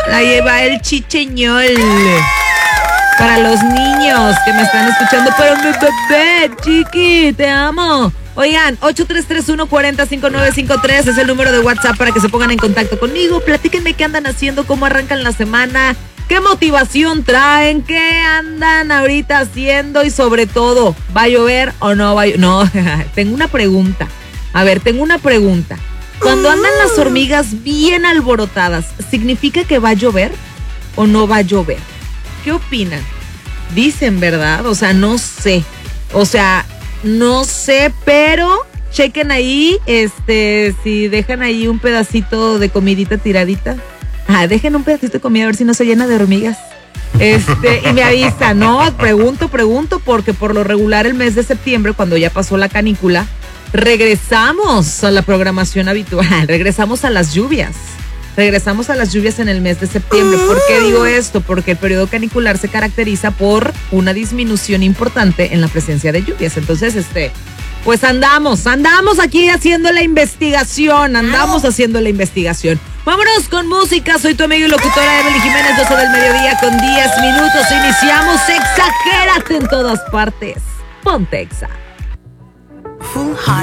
Ahí va el chicheñol. Para los niños que me están escuchando, pero mi bebé, chiqui, te amo. Oigan, 8331-405953 es el número de WhatsApp para que se pongan en contacto conmigo. Platíquenme qué andan haciendo, cómo arrancan la semana, qué motivación traen, qué andan ahorita haciendo y sobre todo, ¿va a llover o no va a llover? No, tengo una pregunta. A ver, tengo una pregunta. Cuando andan las hormigas bien alborotadas, ¿significa que va a llover o no va a llover? ¿Qué opinan? Dicen, ¿verdad? O sea, no sé. No sé, pero chequen ahí, si dejan ahí un pedacito de comidita tiradita. Dejen un pedacito de comida a ver si no se llena de hormigas. Y me avisan, ¿no? Pregunto, porque por lo regular el mes de septiembre, cuando ya pasó la canícula, regresamos a la programación habitual, regresamos a las lluvias en el mes de septiembre. ¿Por qué digo esto? Porque el periodo canicular se caracteriza por una disminución importante en la presencia de lluvias. Entonces, pues andamos aquí haciendo la investigación, Vámonos con música, soy tu amiga y locutora Emily Jiménez, 12 del mediodía con 10 minutos. Iniciamos, exagérate en todas partes. Ponte Exa.